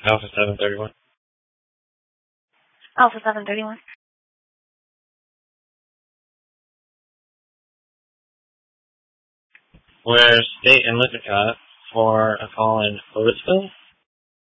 Alpha 731. Alpha 731. We're State and Lithicott for a call in Otisville.